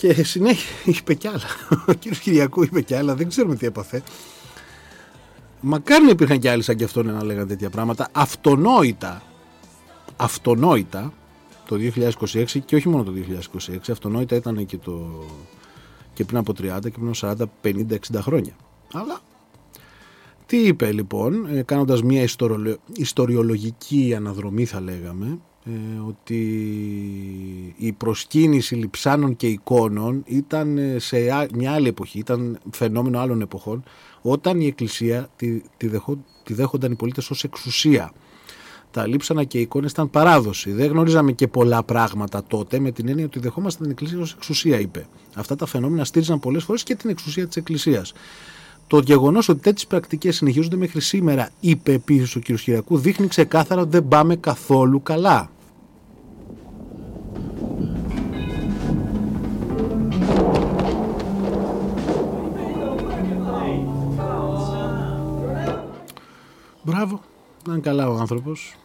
Και συνέχεια είπε κι άλλα. Ο κύριος Κυριακού είπε κι άλλα, δεν ξέρουμε τι έπαθε. Μακάρι να υπήρχαν κι άλλοι σαν κι αυτόν να λέγανε τέτοια πράγματα. Αυτονόητα το 2026, και όχι μόνο το 2026, αυτονόητα ήταν και πριν από 30 και πριν από 40, 50, 60 χρόνια. Αλλά τι είπε λοιπόν, κάνοντας μια ιστοριολογική αναδρομή θα λέγαμε, ότι η προσκύνηση λειψάνων και εικόνων ήταν σε μια άλλη εποχή, ήταν φαινόμενο άλλων εποχών, όταν η Εκκλησία τη δέχονταν οι πολίτες ως εξουσία. Τα λείψανα και οι εικόνες ήταν παράδοση. Δεν γνωρίζαμε και πολλά πράγματα τότε, με την έννοια ότι δεχόμασταν την Εκκλησία ως εξουσία, είπε. Αυτά τα φαινόμενα στήριζαν πολλές φορές και την εξουσία της Εκκλησίας. Το γεγονός ότι τέτοιες πρακτικές συνεχίζονται μέχρι σήμερα, είπε επίσης ο κ. Κυριακού, δείχνει ξεκάθαρα ότι δεν πάμε καθόλου καλά. Μπράβο, ήταν καλά ο άνθρωπος.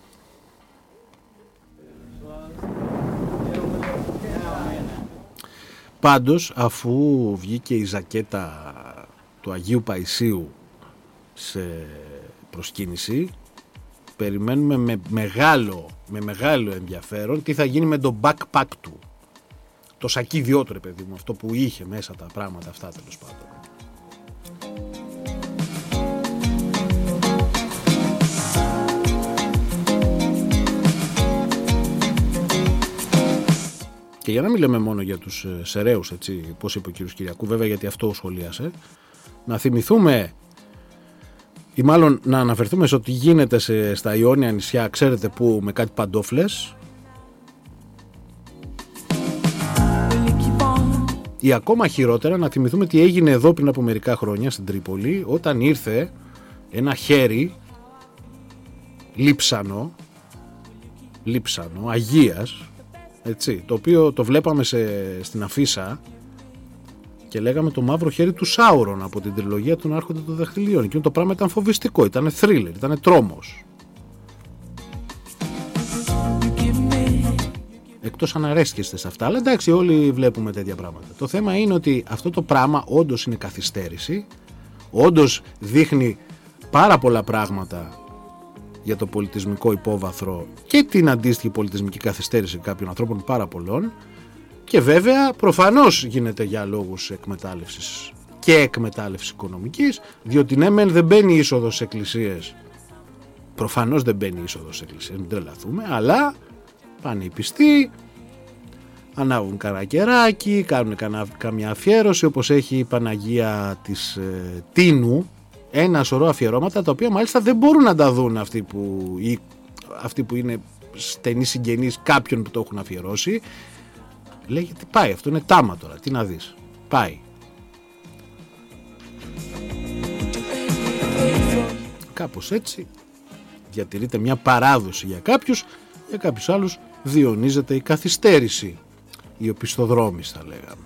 Πάντως, αφού βγήκε η ζακέτα του Αγίου Παϊσίου σε προσκύνηση, περιμένουμε με μεγάλο ενδιαφέρον τι θα γίνει με το backpack του, το σακίδιό του, ρε παιδί μου, αυτό που είχε μέσα τα πράγματα αυτά, τέλος πάντων. Και για να μην λέμε μόνο για τους σεραίους, έτσι, πώς είπε ο κύριος Κυριακού, βέβαια, γιατί αυτό σχολίασε, να θυμηθούμε ή μάλλον να αναφερθούμε σε ότι γίνεται στα Ιόνια νησιά, ξέρετε που, με κάτι παντόφλες, ή ακόμα χειρότερα να θυμηθούμε τι έγινε εδώ πριν από μερικά χρόνια στην Τρίπολη, όταν ήρθε ένα χέρι λείψανο Αγίας, έτσι, το οποίο το βλέπαμε στην αφίσα και λέγαμε το μαύρο χέρι του Σάουρον από την τριλογία των Άρχοντα των Δαχτυλίων. Εκείνο το πράγμα ήταν φοβιστικό, ήταν θρίλερ, ήταν τρόμος. Εκτός αν αρέσκεστε σε αυτά, αλλά εντάξει, όλοι βλέπουμε τέτοια πράγματα. Το θέμα είναι ότι αυτό το πράγμα όντως είναι καθυστέρηση, όντως δείχνει πάρα πολλά πράγματα για το πολιτισμικό υπόβαθρο και την αντίστοιχη πολιτισμική καθυστέρηση κάποιων ανθρώπων, πάρα πολλών, και βέβαια προφανώς γίνεται για λόγους εκμετάλλευσης και εκμετάλλευσης οικονομικής, διότι ναι μεν δεν μπαίνει είσοδος σε εκκλησίες, προφανώς δεν μπαίνει είσοδος σε εκκλησίες, μην τρελαθούμε, αλλά πάνε οι πιστοί, ανάβουν κανένα κεράκι, κάνουν καμιά αφιέρωση, όπως έχει η Παναγία της Τίνου, ένα σωρό αφιερώματα, τα οποία μάλιστα δεν μπορούν να τα δουν αυτοί που είναι στενοί συγγενείς κάποιον που το έχουν αφιερώσει. Λέγεται πάει, αυτό είναι τάμα τώρα, τι να δεις, πάει. Κάπως έτσι διατηρείται μια παράδοση για κάποιους άλλους διονύζεται η καθυστέρηση, η οπισθοδρόμης θα λέγαμε.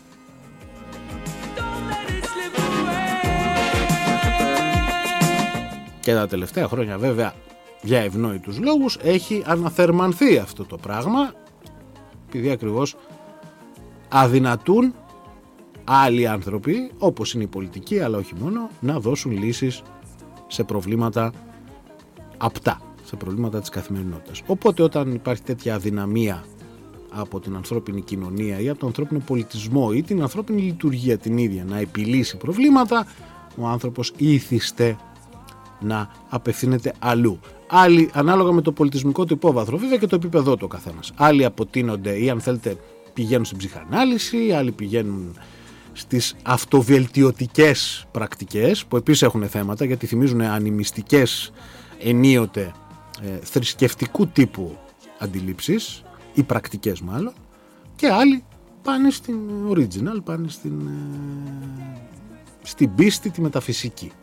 Και τα τελευταία χρόνια βέβαια για ευνόητους λόγους έχει αναθερμανθεί αυτό το πράγμα, επειδή ακριβώς αδυνατούν άλλοι άνθρωποι, όπως είναι η πολιτική αλλά όχι μόνο, να δώσουν λύσεις σε προβλήματα απτά, σε προβλήματα της καθημερινότητας. Οπότε όταν υπάρχει τέτοια αδυναμία από την ανθρώπινη κοινωνία ή από τον ανθρώπινο πολιτισμό ή την ανθρώπινη λειτουργία την ίδια να επιλύσει προβλήματα, ο άνθρωπος ήθιστε να απευθύνεται αλλού. Άλλοι, ανάλογα με το πολιτισμικό του υπόβαθρο, βέβαια και το επίπεδό του ο καθένας. Άλλοι αποτείνονται ή αν θέλετε πηγαίνουν στην ψυχανάλυση, άλλοι πηγαίνουν στις αυτοβελτιωτικές πρακτικές που επίσης έχουν θέματα, γιατί θυμίζουν ανημιστικές ενίοτε θρησκευτικού τύπου αντιλήψεις ή πρακτικές μάλλον, και άλλοι πάνε στην original, πάνε στην πίστη τη μεταφυσική.